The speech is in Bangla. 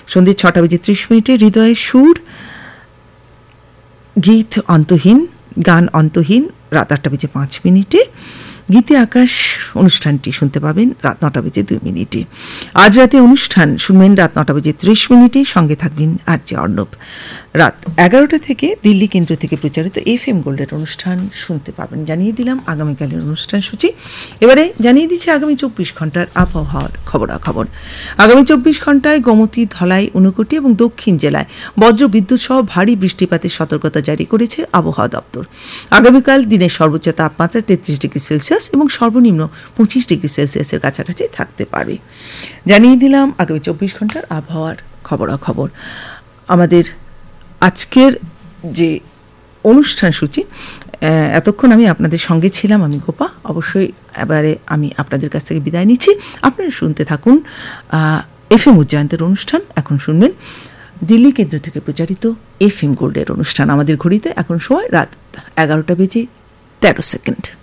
সন্ধ্যে 6:30 হৃদয়ের সুর, গীত অন্তহীন, গান অন্তহীন রাত 8:05। গীতে আকাশ অনুষ্ঠানটি শুনতে পাবেন রাত 9:02। আজ রাতে অনুষ্ঠান শুনবেন রাত 9:30। সঙ্গে থাকবেন আরজে অর্ণব। রাত 11টা থেকে দিল্লি কেন্দ্র থেকে প্রচারিত FM গোল্ডের অনুষ্ঠান শুনতে পাবেন। জানিয়ে দিলাম আগামীকালের অনুষ্ঠান সূচি। এবারে জানিয়ে দিচ্ছি আগামী 24 ঘন্টার আবহাওয়ার খবরাখবর। আগামী 24 ঘন্টায় গোমতী, ধলাই, ঊনকোটি এবং দক্ষিণ জেলায় বজ্র বিদ্যুৎ সহ ভারী বৃষ্টিপাতের সতর্কতা জারি করেছে আবহাওয়া দপ্তর। আগামীকাল দিনের সর্বোচ্চ তাপমাত্রা 33 ডিগ্রি সেলসিয়াস এবং সর্বনিম্ন 25 ডিগ্রি সেলসিয়াসের কাছাকাছি থাকতে পারে। জানিয়ে দিলাম আগামী 24 ঘন্টার আবহাওয়ার খবরাখবর। আমাদের আজকের যে অনুষ্ঠান সূচি, এতক্ষণ আমি আপনাদের সঙ্গে ছিলাম, আমি গোপা। অবশ্যই এবারে আমি আপনাদের কাছ থেকে বিদায় নিচ্ছি। আপনারা শুনতে থাকুন FM উজ্জয়ন্তের অনুষ্ঠান। এখন শুনবেন দিল্লি কেন্দ্র থেকে প্রচারিত FM গোল্ডের অনুষ্ঠান। আমাদের ঘড়িতে এখন সময় রাত 11:13।